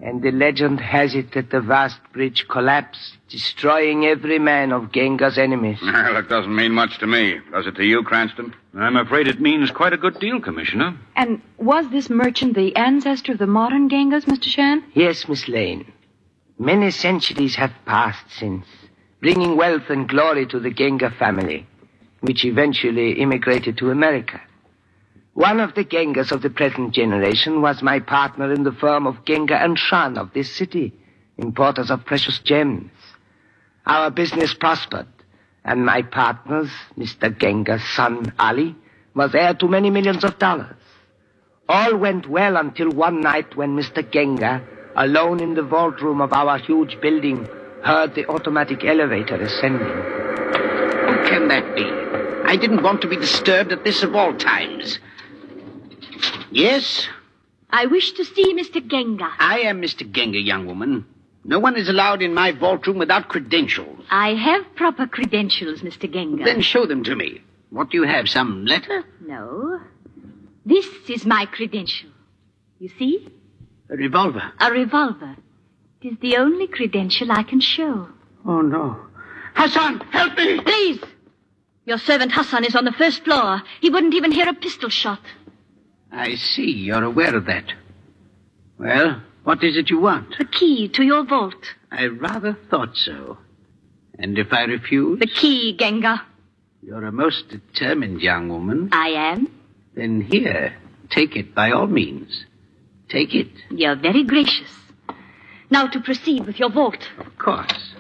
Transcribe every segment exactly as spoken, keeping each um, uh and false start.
And the legend has it that the vast bridge collapsed, destroying every man of Genga's enemies. Well, it doesn't mean much to me. Does it to you, Cranston? I'm afraid it means quite a good deal, Commissioner. And was this merchant the ancestor of the modern Gengas, Mister Shan? Yes, Miss Lane. Many centuries have passed since, bringing wealth and glory to the Genga family, which eventually immigrated to America. One of the Gengas of the present generation was my partner in the firm of Genga and Shan of this city, importers of precious gems. Our business prospered, and my partner's, Mister Genga's son, Ali, was heir to many millions of dollars. All went well until one night when Mister Genga, alone in the vault room of our huge building, heard the automatic elevator ascending. How can that be? I didn't want to be disturbed at this of all times. Yes? I wish to see Mister Genga. I am Mister Genga, young woman. No one is allowed in my vault room without credentials. I have proper credentials, Mister Genga. Then show them to me. What do you have, some letter? No. This is my credential. You see? A revolver. A revolver. It is the only credential I can show. Oh, no. Hassan, help me! Please! Your servant Hassan is on the first floor. He wouldn't even hear a pistol shot. I see. You're aware of that. Well, what is it you want? The key to your vault. I rather thought so. And if I refuse? The key, Genga. You're a most determined young woman. I am. Then here, take it by all means. Take it. You're very gracious. Now to proceed with your vault. Of course.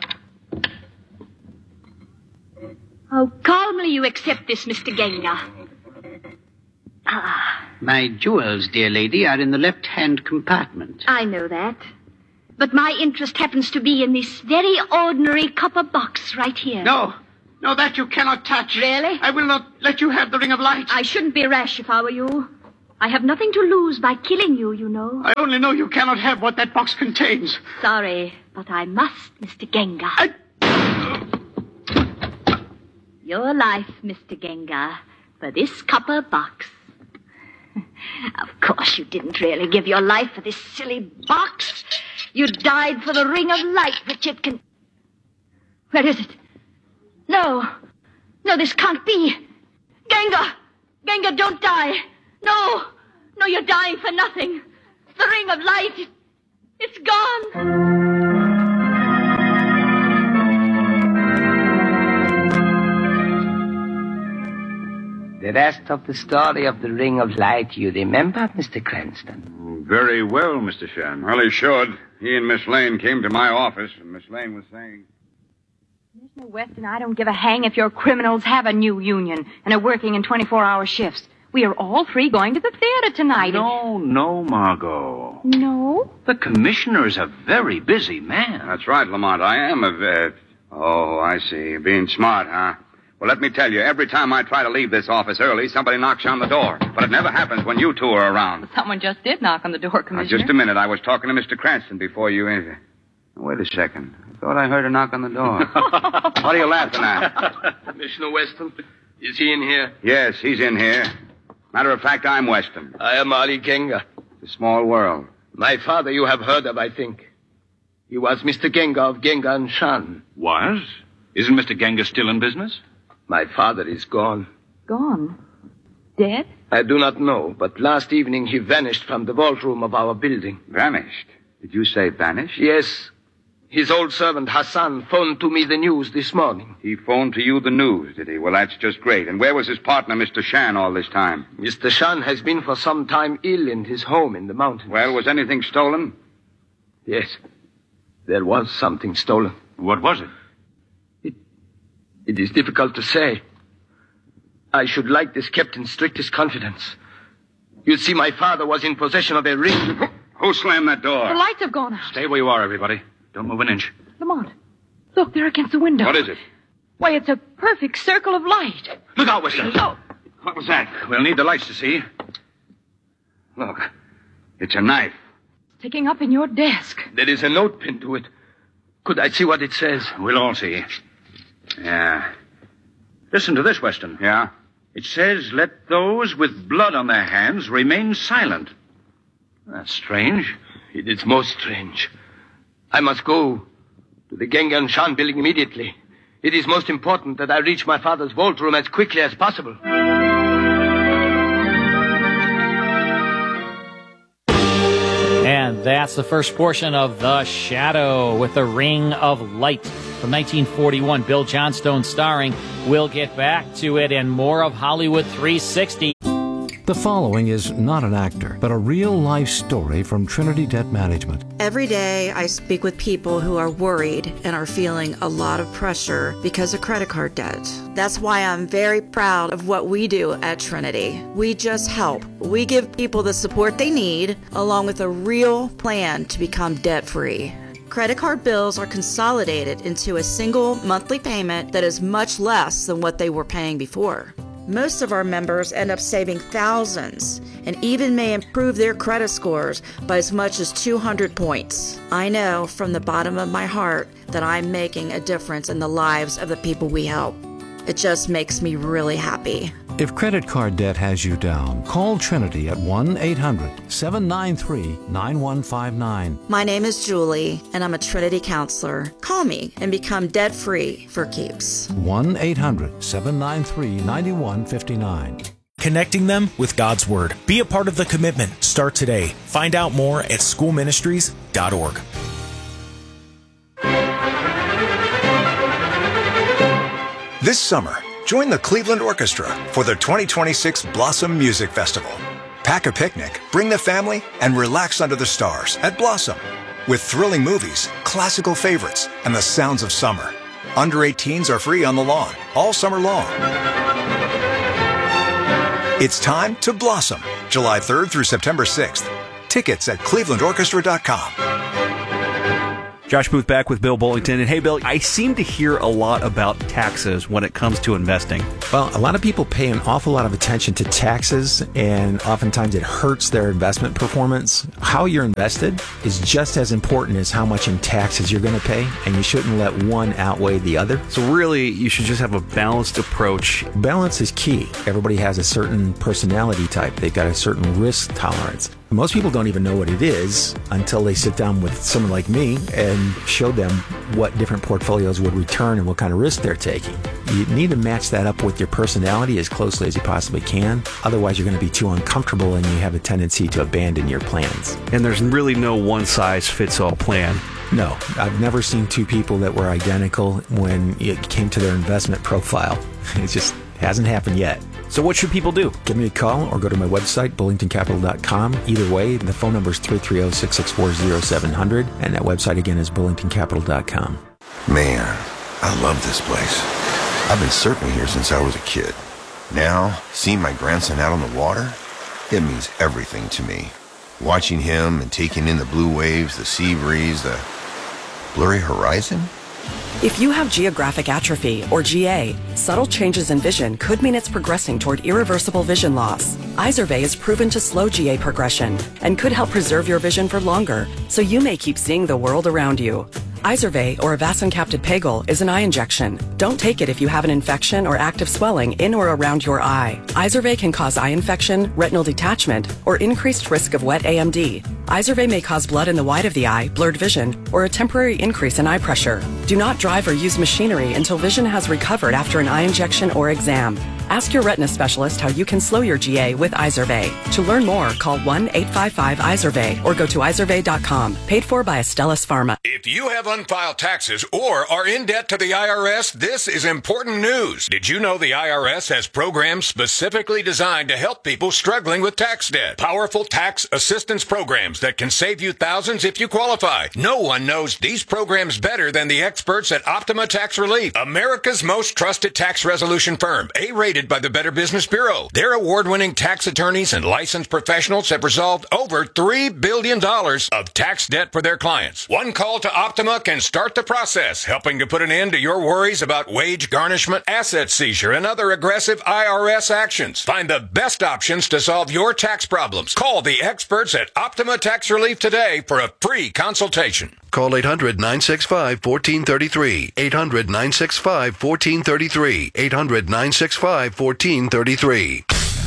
How calmly you accept this, Mister Genga. Ah. My jewels, dear lady, are in the left-hand compartment. I know that. But my interest happens to be in this very ordinary copper box right here. No. No, that you cannot touch. Really? I will not let you have the Ring of Light. I shouldn't be rash if I were you. I have nothing to lose by killing you, you know. I only know you cannot have what that box contains. Sorry, but I must, Mister Genga. I... Your life, Mister Genga, for this copper box. Of course you didn't really give your life for this silly box. You died for the Ring of Light, which it can... Where is it? No. No, this can't be. Genga! Genga, don't die. No. No, you're dying for nothing. The Ring of Light, it, it's gone. The rest of the story of the Ring of Light you remember, Mister Cranston? Very well, Mister Shan. Well, he should. He and Miss Lane came to my office, and Miss Lane was saying... Mister Weston, I don't give a hang if your criminals have a new union and are working in twenty-four hour shifts. We are all three going to the theater tonight. No, no, Margot. No? The commissioner is a very busy man. That's right, Lamont. I am a... Uh... Oh, I see. Being smart, huh? Well, let me tell you, every time I try to leave this office early, somebody knocks on the door. But it never happens when you two are around. Someone just did knock on the door, Now, Commissioner. just a minute. I was talking to Mister Cranston before you... Uh... Wait a second. I thought I heard a knock on the door. What are you laughing at? Commissioner Weston, is he in here? Yes, he's in here. Matter of fact, I'm Weston. I am Ali Genga. It's a small world. My father you have heard of, I think. He was Mister Genga of Genga and Shan. Was? Isn't Mister Genga still in business? My father is gone. Gone? Dead? I do not know, but last evening he vanished from the vault room of our building. Vanished? Did you say vanished? Yes. His old servant Hassan phoned to me the news this morning. He phoned to you the news, did he? Well, that's just great. And where was his partner, Mister Shan, all this time? Mister Shan has been for some time ill in his home in the mountains. Well, was anything stolen? Yes. There was something stolen. What was it? It, it is difficult to say. I should like this kept in strictest confidence. You see, my father was in possession of a ring. Who slammed that door? The lights have gone out. Stay where you are, everybody. Don't move an inch. Lamont, look, they're against the window. What is it? Why, it's a perfect circle of light. Look out, Whistler. Oh. What was that? We'll need the lights to see. Look, it's a knife. Sticking up in your desk. There is a note pinned to it. Could I see what it says? We'll all see. Yeah. Listen to this, Weston. Yeah? It says, let those with blood on their hands remain silent. That's strange. It is most strange. I must go to the Genga and Shan building immediately. It is most important that I reach my father's vault room as quickly as possible. And that's the first portion of The Shadow with the Ring of Light from nineteen forty-one. Bill Johnstone starring. We'll get back to it and more of Hollywood three sixty. The following is not an actor, but a real-life story from Trinity Debt Management. Every day I speak with people who are worried and are feeling a lot of pressure because of credit card debt. That's why I'm very proud of what we do at Trinity. We just help. We give people the support they need, along with a real plan to become debt-free. Credit card bills are consolidated into a single monthly payment that is much less than what they were paying before. Most of our members end up saving thousands and even may improve their credit scores by as much as two hundred points. I know from the bottom of my heart that I'm making a difference in the lives of the people we help. It just makes me really happy. If credit card debt has you down, call Trinity at one eight hundred seven nine three nine one five nine. My name is Julie, and I'm a Trinity counselor. Call me and become debt-free for keeps. one eight hundred seven nine three nine one five nine. Connecting them with God's Word. Be a part of the commitment. Start today. Find out more at school ministries dot org. This summer, join the Cleveland Orchestra for the twenty twenty-six Blossom Music Festival. Pack a picnic, bring the family, and relax under the stars at Blossom. With thrilling movies, classical favorites, and the sounds of summer. Under eighteens are free on the lawn, all summer long. It's time to blossom, July third through September sixth. Tickets at cleveland orchestra dot com. Josh Booth back with Bill Bullington. And hey, Bill, I seem to hear a lot about taxes when it comes to investing. Well, a lot of people pay an awful lot of attention to taxes, and oftentimes it hurts their investment performance. How you're invested is just as important as how much in taxes you're going to pay, and you shouldn't let one outweigh the other. So really, you should just have a balanced approach. Balance is key. Everybody has a certain personality type. They've got a certain risk tolerance. Most people don't even know what it is until they sit down with someone like me and show them what different portfolios would return and what kind of risk they're taking. You need to match that up with your personality as closely as you possibly can. Otherwise, you're going to be too uncomfortable and you have a tendency to abandon your plans. And there's really no one-size-fits-all plan. No, I've never seen two people that were identical when it came to their investment profile. It just hasn't happened yet. So what should people do? Give me a call or go to my website, bullington capital dot com. Either way, the phone number is three three zero, six six four, zero seven zero zero, and that website again is bullington capital dot com. Man, I love this place. I've been surfing here since I was a kid. Now, seeing my grandson out on the water, it means everything to me. Watching him and taking in the blue waves, the sea breeze, the blurry horizon. If you have geographic atrophy, or G A, subtle changes in vision could mean it's progressing toward irreversible vision loss. Izervay is proven to slow G A progression and could help preserve your vision for longer, so you may keep seeing the world around you. Izervay, or avacincaptad pegol, is an eye injection. Don't take it if you have an infection or active swelling in or around your eye. Izervay can cause eye infection, retinal detachment, or increased risk of wet A M D. Izervay may cause blood in the white of the eye, blurred vision, or a temporary increase in eye pressure. Do not drive or use machinery until vision has recovered after an eye injection or exam. Ask your retina specialist how you can slow your G A with Izervay. To learn more, call one eight five five Izervay or go to izervay dot com. Paid for by Astellas Pharma. If you have unfiled taxes or are in debt to the I R S, this is important news. Did you know the I R S has programs specifically designed to help people struggling with tax debt? Powerful tax assistance programs that can save you thousands if you qualify. No one knows these programs better than the experts at Optima Tax Relief, America's most trusted tax resolution firm, A-rated by the Better Business Bureau. Their award-winning tax attorneys and licensed professionals have resolved over three billion dollars of tax debt for their clients. One call to Optima can start the process, helping to put an end to your worries about wage garnishment, asset seizure, and other aggressive I R S actions. Find the best options to solve your tax problems. Call the experts at Optima Tax Relief today for a free consultation. Call eight hundred nine six five one four three three. eight hundred nine six five one four three three. eight hundred nine six five one four three three.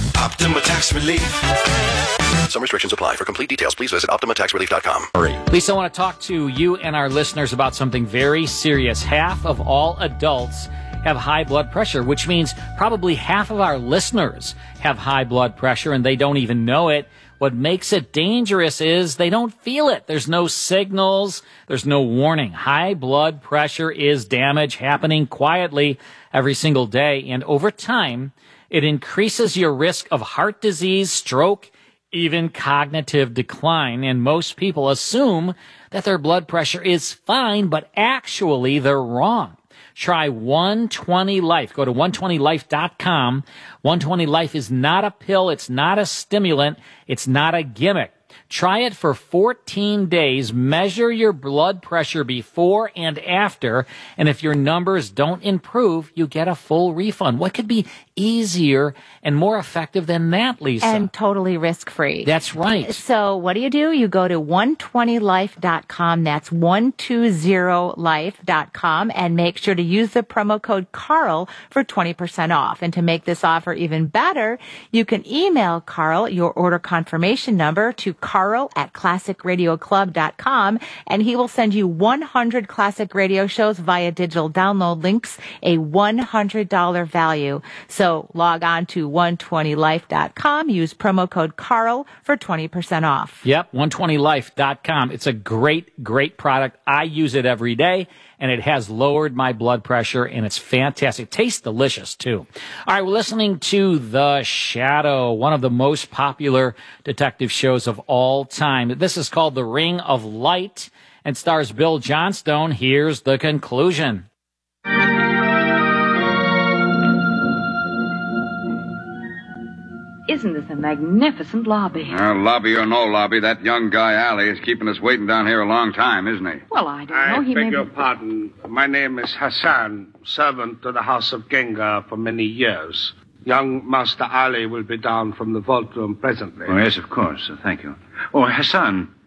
Optima Tax Relief. Some restrictions apply. For complete details, please visit Optima Tax Relief dot com. Lisa, I want to talk to you and our listeners about something very serious. Half of all adults have high blood pressure, which means probably half of our listeners have high blood pressure and they don't even know it. What makes it dangerous is they don't feel it. There's no signals. There's no warning. High blood pressure is damage happening quietly every single day. And over time, it increases your risk of heart disease, stroke, even cognitive decline. And most people assume that their blood pressure is fine, but actually they're wrong. Try one twenty life. Go to one twenty life dot com. one twenty life is not a pill. It's not a stimulant. It's not a gimmick. Try it for fourteen days. Measure your blood pressure before and after. And if your numbers don't improve, you get a full refund. What could be easier and more effective than that, Lisa? And totally risk-free. That's right. So what do you do? You go to one twenty life dot com. That's one twenty life dot com. And make sure to use the promo code Carl for twenty percent off. And to make this offer even better, you can email Carl your order confirmation number to Carl at classic radio club dot com, and he will send you one hundred classic radio shows via digital download links, a one hundred dollars value. So log on to one twenty life dot com, use promo code Carl for twenty percent off. Yep, one twenty life dot com. It's a great, great product. I use it every day, and it has lowered my blood pressure, and it's fantastic. It tastes delicious, too. All right, we're listening to The Shadow, one of the most popular detective shows of all time. This is called The Ring of Light and stars Bill Johnstone. Here's the conclusion. Isn't this a magnificent lobby? Well, lobby or no lobby, that young guy, Allie, is keeping us waiting down here a long time, isn't he? Well, I don't I know. He beg may your be... pardon. My name is Hassan, servant to the House of Gengar for many years. Young Master Ali will be down from the vault room presently. Oh, yes, of course. Uh, thank you. Oh, Hassan,